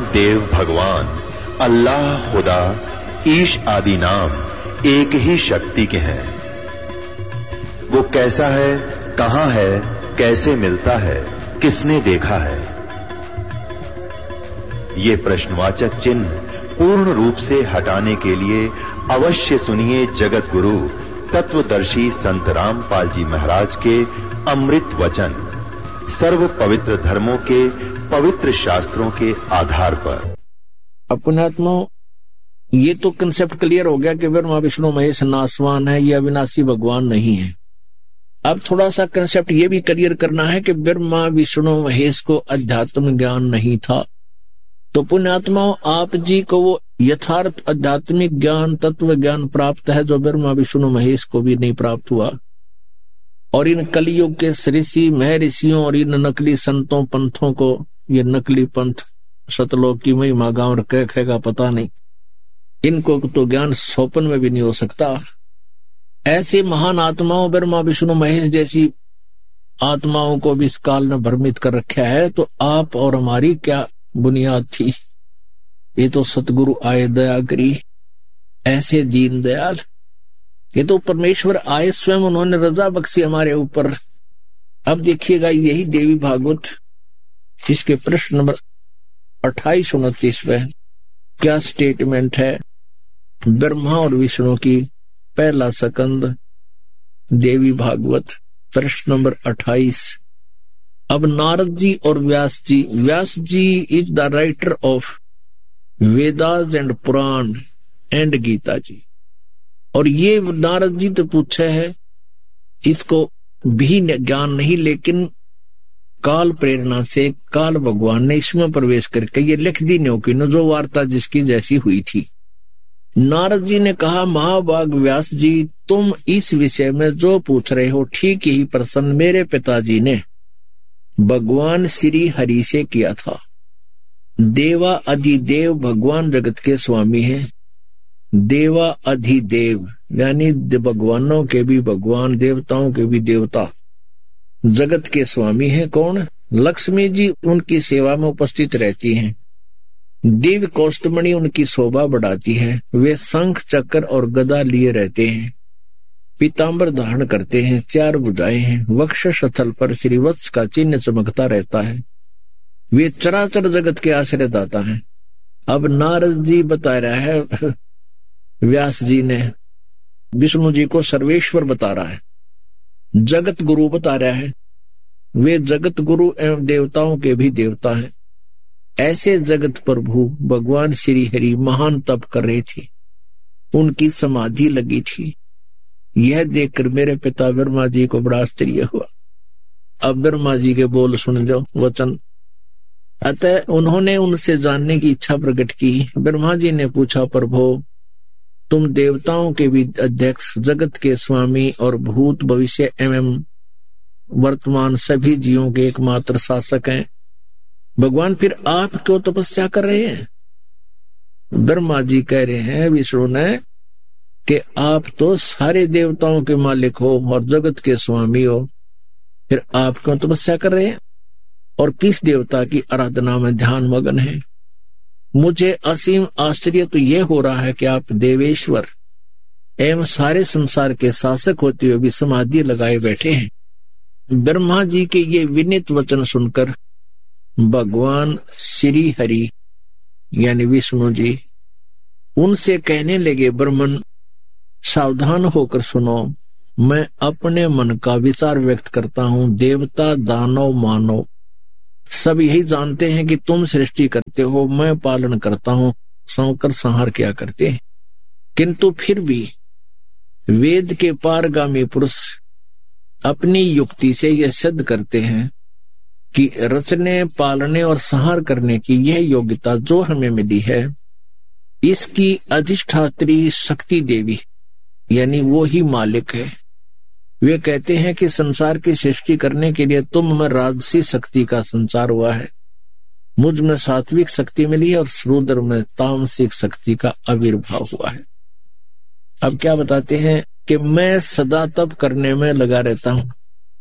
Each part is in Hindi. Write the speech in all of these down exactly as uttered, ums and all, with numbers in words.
देव भगवान, अल्लाह, खुदा, ईश आदि नाम एक ही शक्ति के हैं। वो कैसा है, कहां है, कैसे मिलता है, किसने देखा है? ये प्रश्नवाचक चिन्ह पूर्ण रूप से हटाने के लिए अवश्य सुनिए जगत गुरु तत्वदर्शी संत रामपाल जी महाराज के अमृत वचन, सर्व पवित्र धर्मों के पवित्र शास्त्रों के आधार पर। अपनात्मा, ये तो कंसेप्ट क्लियर हो गया कि ब्रह्मा विष्णु महेश नासवान है, ये अविनाशी भगवान नहीं है। अब थोड़ा सा कंसेप्ट ये भी क्लियर करना है कि ब्रह्मा विष्णु महेश को अध्यात्म ज्ञान नहीं था। तो पुण्यात्माओं, आप जी को वो यथार्थ आध्यात्मिक ज्ञान, तत्व ज्ञान प्राप्त है जो ब्रह्मा विष्णु महेश को भी नहीं प्राप्त हुआ। और इन कलयुग के ऋषि महर्षियों और इन नकली संतों पंथों को, ये नकली पंथ सतलोक की महिमा गांव रखेगा पता नहीं, इनको तो ज्ञान स्वप्न में भी नहीं हो सकता। ऐसे महान आत्माओं ब्रह्मा विष्णु महेश जैसी आत्माओं को भी इस काल ने भ्रमित कर रखा है। तो आप और हमारी क्या बुनियाद थी? ये तो सतगुरु आए दया करी, ऐसे दीन दयाल, ये तो परमेश्वर आए स्वयं, उन्होंने रजा बख्शी हमारे ऊपर। अब देखिएगा यही देवी भागवत, इसके प्रश्न नंबर अट्ठाईस उनतीस में क्या स्टेटमेंट है? ब्रह्मा और विष्णु की पहला सकंद, देवी भागवत, प्रश्न नंबर अट्ठाईस। अब नारद जी और व्यास जी, व्यास जी is the writer of Vedas and Purana and Gita जी, और ये नारद जी तो पूछे है, इसको भी ज्ञान नहीं, लेकिन काल प्रेरणा से काल भगवान ने इसमें प्रवेश करके ये लिख दी न्यों न जो वार्ता जिसकी जैसी हुई थी। नारद जी ने कहा, महाभाग व्यास जी, तुम इस विषय में जो पूछ रहे हो ठीक ही प्रश्न मेरे पिताजी ने भगवान श्री हरि से किया था। देवा अधिदेव भगवान जगत के स्वामी हैं। देवा अधिदेव यानी भगवानों के भी भगवान, देवताओं के भी देवता, जगत के स्वामी हैं। कौन? लक्ष्मी जी उनकी सेवा में उपस्थित रहती हैं। दिव्य कौस्तुमणि उनकी शोभा बढ़ाती है। वे शंख चक्र और गदा लिए रहते हैं, पीतांबर धारण करते हैं, चार भुजाएं हैं, वक्ष स्थल पर श्रीवत्स का चिन्ह चमकता रहता है। वे चराचर जगत के आश्रयदाता हैं। अब नारद जी बता रहा है, व्यास जी ने विष्णु जी को सर्वेश्वर बता रहा है, जगत गुरु बता रहा है। वे जगत गुरु एवं देवताओं के भी देवता हैं। ऐसे जगत प्रभु भगवान श्री हरि महान तप कर रहे थे, उनकी समाधि लगी थी। यह देखकर मेरे पिता ब्रह्मा जी को बड़ा आश्चर्य हुआ। अब ब्रह्मा जी के बोल सुन जो वचन। अतः उन्होंने उनसे जानने की इच्छा प्रकट की। ब्रह्मा जी ने पूछा, प्रभु तुम देवताओं के भी अध्यक्ष, जगत के स्वामी और भूत भविष्य एवं वर्तमान सभी जीवों के एकमात्र शासक हैं। भगवान फिर आप क्यों तपस्या कर रहे हैं? ब्रह्मा जी कह रहे हैं विष्णु ने कि आप तो सारे देवताओं के मालिक हो और जगत के स्वामी हो, फिर आप क्यों तपस्या कर रहे हैं और किस देवता की आराधना में ध्यान मगन है? मुझे असीम आश्चर्य तो यह हो रहा है कि आप देवेश्वर एवं सारे संसार के शासक होते हुए भी समाधि लगाए बैठे हैं। ब्रह्मा जी के ये विनीत वचन सुनकर भगवान श्री हरि यानी विष्णु जी उनसे कहने लगे, ब्रह्मन सावधान होकर सुनो, मैं अपने मन का विचार व्यक्त करता हूँ। देवता, दानव, मानव सब यही जानते हैं कि तुम सृष्टि करते हो, मैं पालन करता हूँ, संकर संहार क्या करते हैं। किंतु फिर भी वेद के पारगामी पुरुष अपनी युक्ति से यह सिद्ध करते हैं कि रचने, पालने और संहार करने की यह योग्यता जो हमें मिली है, इसकी अधिष्ठात्री शक्ति देवी यानी वो ही मालिक है। वे कहते हैं कि संसार की सृष्टि करने के लिए तुम में राजसी शक्ति का संचार हुआ है, मुझ में सात्विक शक्ति मिली है और रुद्र में तामसिक शक्ति का आविर्भाव हुआ है। अब क्या बताते हैं कि मैं सदा तप करने में लगा रहता हूं,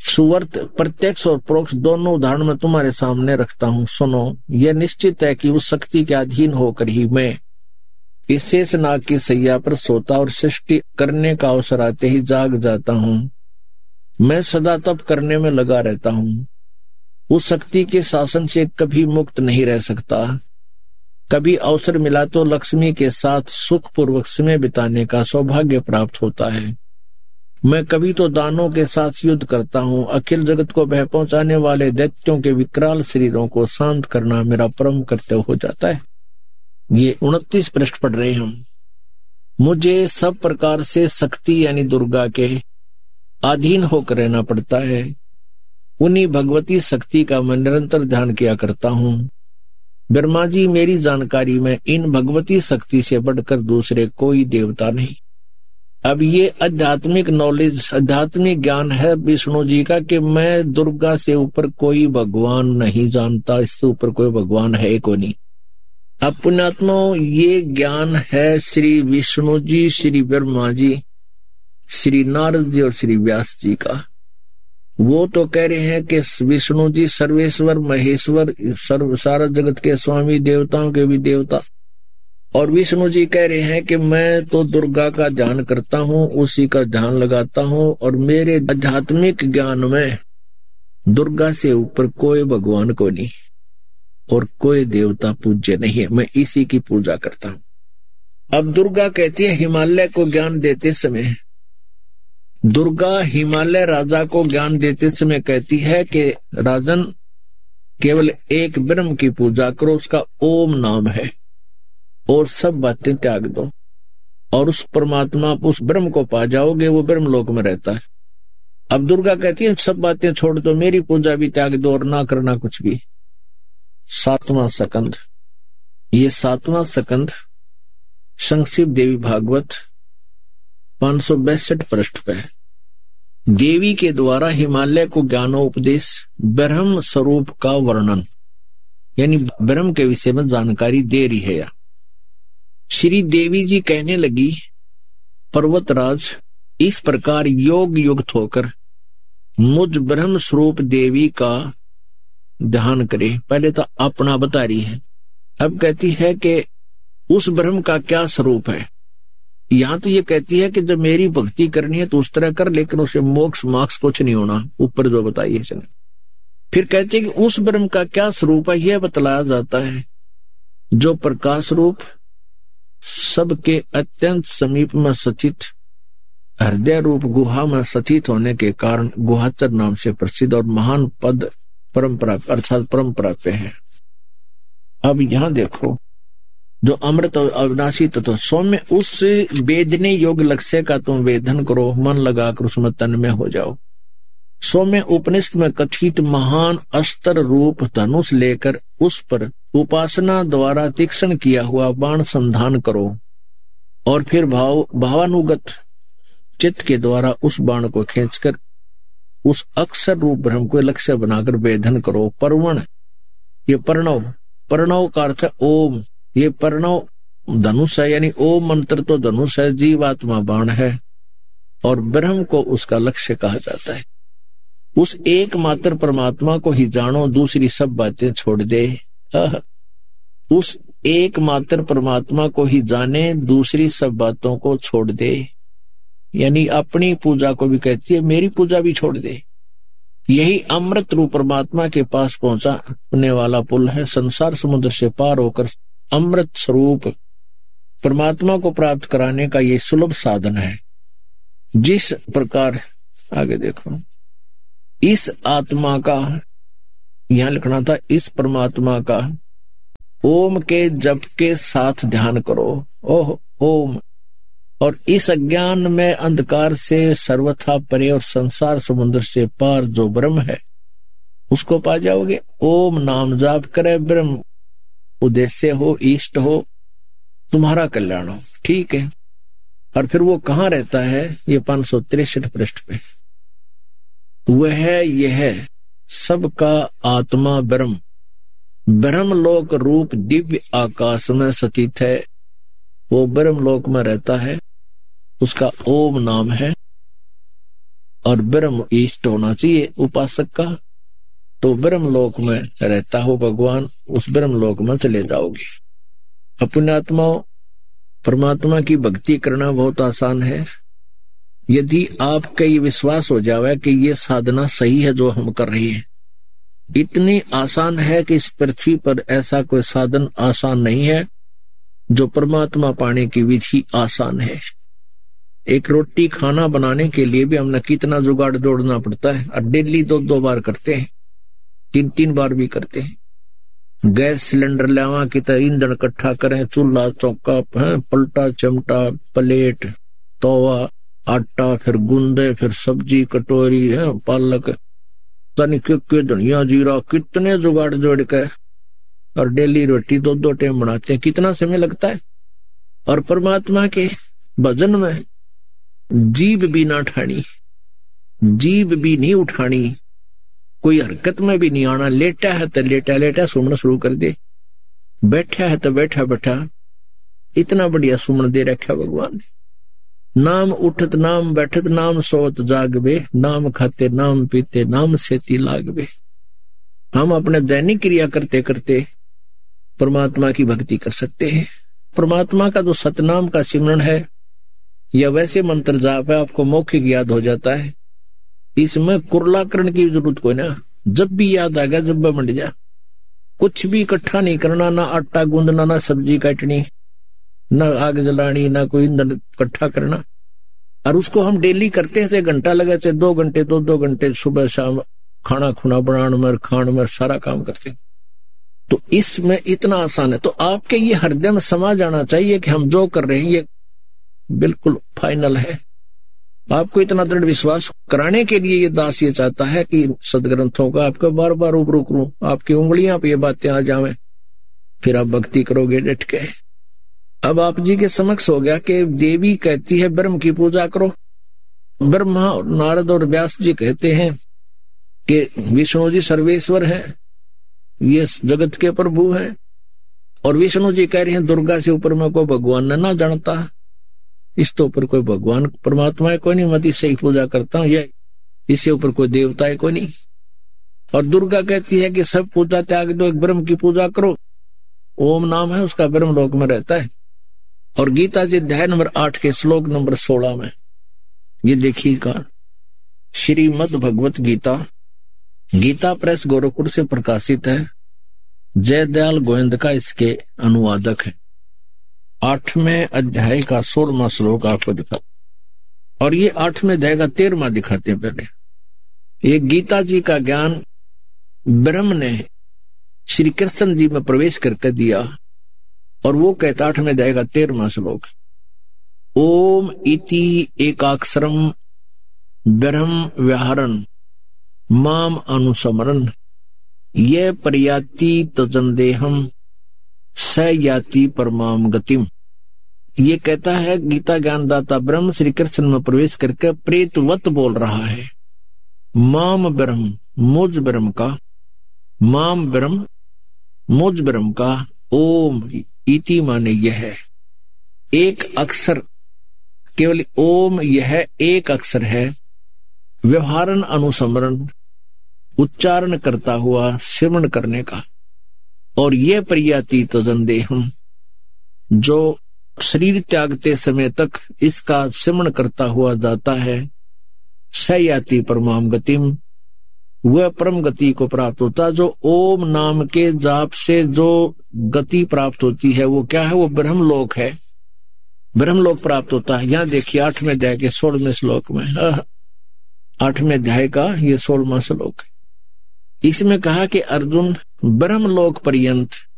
सुवर्त प्रत्यक्ष और परोक्ष दोनों उदाहरण मैं तुम्हारे सामने रखता हूं, सुनो। यह निश्चित है कि उस शक्ति के अधीन होकर ही मैं इस शेषनाग की सैया पर सोता और सृष्टि करने का अवसर आते ही जाग जाता हूं। मैं सदा तप करने में लगा रहता हूं। उस शक्ति के शासन से कभी मुक्त नहीं रह सकता। कभी अवसर मिला तो लक्ष्मी के साथ सुखपूर्वक समय बिताने का सौभाग्य प्राप्त होता है। मैं कभी तो दानों के साथ युद्ध करता हूँ। अखिल जगत को भय पहुंचाने वाले दैत्यों के विकराल शरीरों को शांत करना मेरा परम कर्तव्य हो जाता है। ये उनतीस पृष्ठ पढ़ रहे हम। मुझे सब प्रकार से शक्ति यानी दुर्गा के अधीन होकर रहना पड़ता है। उन्हीं भगवती शक्ति का मैं निरंतर ध्यान किया करता हूँ। ब्रह्मा जी, मेरी जानकारी में इन भगवती शक्ति से बढ़कर दूसरे कोई देवता नहीं। अब ये आध्यात्मिक नॉलेज, आध्यात्मिक ज्ञान है विष्णु जी का कि मैं दुर्गा से ऊपर कोई भगवान नहीं जानता, इससे ऊपर कोई भगवान है को नहीं। अब पुण्यात्मा, ये ज्ञान है श्री विष्णु जी, श्री ब्रह्मा जी, श्री नारद जी और श्री व्यास जी का। वो तो कह रहे हैं कि विष्णु जी सर्वेश्वर महेश्वर, सर्व सारा जगत के स्वामी, देवताओं के भी देवता। और विष्णु जी कह रहे हैं कि मैं तो दुर्गा का ध्यान करता हूँ, उसी का ध्यान लगाता हूँ, और मेरे आध्यात्मिक ज्ञान में दुर्गा से ऊपर कोई भगवान को नहीं और कोई देवता पूज्य नहीं है, मैं इसी की पूजा करता हूँ। अब दुर्गा कहती है हिमालय को ज्ञान देते समय, दुर्गा हिमालय राजा को ज्ञान देते समय कहती है कि राजन, केवल एक ब्रह्म की पूजा करो, उसका ओम नाम है, और सब बातें त्याग दो और उस परमात्मा, उस ब्रह्म को पा जाओगे। वो ब्रह्म लोक में रहता है। अब दुर्गा कहती है सब बातें छोड़ दो, मेरी पूजा भी त्याग दो और ना करना कुछ भी। सातवां सकंद, ये सातवां सकंद संक्षिप्त देवी भागवत पांच सौ बैसठ पृष्ठ पे है। देवी के द्वारा हिमालय को ज्ञानोपदेश, ब्रह्म स्वरूप का वर्णन, यानी ब्रह्म के विषय में जानकारी दे रही है। श्री देवी जी कहने लगी, पर्वतराज, इस प्रकार योग युक्त होकर मुझ ब्रह्म स्वरूप देवी का ध्यान करे। पहले तो अपना बता रही है, अब कहती है कि उस ब्रह्म का क्या स्वरूप है। यहां तो ये कहती है कि जब मेरी भक्ति करनी है तो उस तरह कर, लेकिन उसे मोक्ष मार्क्स कुछ नहीं होना, ऊपर जो बताइए चले। फिर कहती है कि उस ब्रह्म का क्या स्वरूप है, यह बतलाया जाता है, जो प्रकाश रूप, सबके अत्यंत समीप में स्थित, हृदय रूप गुहा में स्थित होने के कारण गुहाचर नाम से प्रसिद्ध और महान पद परंपरा अर्थात परंपरा पे है। अब यहां देखो, जो अमृत और अविनाशी तत्व सौम्य, उस वेदने योग लक्ष्य का तुम वेदन करो, मन लगाकर उसमें तन्मय हो जाओ। सौम्य उपनिषद में कथित महान अस्त्र रूप धनुष लेकर उस पर उपासना द्वारा तीक्ष्ण किया हुआ बाण संधान करो, और फिर भाव भावानुगत चित्त के द्वारा उस बाण को खींचकर उस अक्षर रूप ब्रह्म को लक्ष्य बनाकर वेदन करो। परवण, ये प्रणव, प्रणव का अर्थ है ओम। ये प्रणव धनुष है, यानी ओम मंत्र तो धनुष है, जीवात्मा बाण है, और ब्रह्म को उसका लक्ष्य कहा जाता है। उस एकमात्र परमात्मा को ही जानो, दूसरी सब बातें छोड़ दे। उस एकमात्र परमात्मा को ही जाने, दूसरी सब बातों को छोड़ दे। यानी अपनी पूजा को भी कहती है, मेरी पूजा भी छोड़ दे। यही अमृत रूप परमात्मा के पास पहुंचाने वाला पुल है। संसार समुद्र से पार होकर अमृत स्वरूप परमात्मा को प्राप्त कराने का ये सुलभ साधन है। जिस प्रकार, आगे देखो, इस आत्मा का, यहां लिखना था, इस परमात्मा का ओम के जप के साथ ध्यान करो। ओह ओम, और इस अज्ञान में अंधकार से सर्वथा परे और संसार समुद्र से पार जो ब्रह्म है उसको पा जाओगे। ओम नाम जाप करे, ब्रह्म उद्देश्य हो, इष्ट हो, तुम्हारा कल्याण हो, ठीक है। और फिर वो कहाँ रहता है, ये पांच सौ तिरसठ पृष्ठ पे, वह यह सबका आत्मा ब्रह्म, ब्रह्मलोक रूप दिव्य आकाश में स्थित है। वो ब्रह्मलोक में रहता है, उसका ओम नाम है। और ब्रह्म इष्ट होना चाहिए उपासक का, तो ब्रह्म लोक में रहता हो भगवान, उस ब्रह्म लोक में चले जाओगे। अपने आत्माओं, परमात्मा की भक्ति करना बहुत आसान है यदि आपका ये विश्वास हो जावे कि ये साधना सही है जो हम कर रहे हैं। इतनी आसान है कि इस पृथ्वी पर ऐसा कोई साधन आसान नहीं है जो परमात्मा पाने की विधि आसान है। एक रोटी खाना बनाने के लिए भी हमने कितना जुगाड़ जोड़ना पड़ता है, और डेली दो दो बार करते हैं, तीन तीन बार भी करते हैं। गैस सिलेंडर लावा कि तो ईंधन इकट्ठा करें, चूल्हा चौका है, पलटा चिमटा प्लेट तवा आटा, फिर गूंदे, फिर सब्जी कटोरी है, पालक तनिक के धनिया जीरा, कितने जुगाड़ जोड़ के और डेली रोटी दो दो टाइम बनाते हैं, कितना समय लगता है। और परमात्मा के भजन में जीभ भी ना उठानी, जीभ भी नहीं उठानी, कोई हरकत में भी नहीं आना। लेटा है तो लेटा लेटा सुमन शुरू कर दे, बैठा है तो बैठा बैठा। इतना बढ़िया सुमन दे रखा भगवान ने। नाम उठत नाम बैठत नाम सोत जागबे, नाम खाते नाम पीते नाम सेती लागबे। हम अपने दैनिक क्रिया करते करते परमात्मा की भक्ति कर सकते हैं। परमात्मा का जो सतनाम का सिमरन है या वैसे मंत्र जाप है, आपको मौखिक याद हो जाता है। इसमें कुरलाकरण की जरूरत कोई ना, जब भी याद आ गया जब भी मंड जा। कुछ भी इकट्ठा नहीं करना, ना आटा गूंदना, ना सब्जी काटनी, ना आग जलानी, ना कोई ईंधन इकट्ठा करना। और उसको हम डेली करते हैं, से घंटा लगे से दो घंटे दो दो घंटे सुबह शाम खाना खुना बनाने में खाने में सारा काम करते हैं। तो इसमें इतना आसान है। तो आपके ये हृदय में समा जाना चाहिए कि हम जो कर रहे हैं ये बिल्कुल फाइनल है। आपको इतना दृढ़ विश्वास कराने के लिए ये दास ये चाहता है कि सदग्रंथों का आपको बार बार रूबरू करूं, आपकी उंगलियां पे ये बातें आ जावें, फिर आप भक्ति करोगे डट के। अब आप जी के समक्ष हो गया कि देवी कहती है ब्रह्म की पूजा करो। ब्रह्मा और नारद और व्यास जी कहते हैं कि विष्णु जी सर्वेश्वर हैं, ये जगत के प्रभु हैं। और विष्णु जी कह रहे हैं दुर्गा से ऊपर में कोई भगवान न ना जानता, इस तो ऊपर कोई भगवान परमात्मा है कोई नहीं, मैं इससे ही पूजा करता हूँ, ये इससे ऊपर कोई देवता है कोई नहीं। और दुर्गा कहती है कि सब पूजा त्याग दो, एक ब्रह्म की पूजा करो। ओम नाम है उसका, ब्रह्म लोक में रहता है। और गीता जी अध्याय नंबर आठ के श्लोक नंबर सोलह में ये देखिएगा, श्रीमद् भगवत गीता, गीता प्रेस गोरखपुर से प्रकाशित है। जयदयाल गोविंद का इसके अनुवादक है। आठवें अध्याय का सोलहवां श्लोक आपको दिखा, और ये आठवें अध्याय का तेरहवां दिखाते हैं। पहले ये गीता जी का ज्ञान ब्रह्म ने श्री कृष्ण जी में प्रवेश करके दिया, और वो कहता आठवें अध्याय का तेरहवां श्लोक, ओम इति एकाक्षरम ब्रह्म व्याहरण माम अनुसमरन ये पर्याति तजंदेहम स याति परमाम गतिम। ये कहता है गीता ज्ञानदाता ब्रह्म श्री कृष्ण में प्रवेश करके प्रेतवत बोल रहा है। माम ब्रह्म, मुझ ब्रह्म का, माम ब्रह्म मुझ ब्रह्म का, ओम इति माने यह है एक अक्षर, केवल ओम यह एक अक्षर है। व्यवहारन अनुसमरण, उच्चारण करता हुआ सिमरण करने का। और ये पर्याति तजंदेहम, जो शरीर त्यागते समय तक इसका सिमरण करता हुआ जाता है। सयाति परमाम गतिम, वह परम गति को प्राप्त होता। जो ओम नाम के जाप से जो गति प्राप्त होती है वो क्या है? वो ब्रह्मलोक है, ब्रह्मलोक प्राप्त होता है। यहाँ देखिए आठवें अध्याय के सोलहवें श्लोक में, आठवें अध्याय का ये सोलहवां श्लोक है। इसमें कहा कि अर्जुन ब्रह्मलोक पर्यंत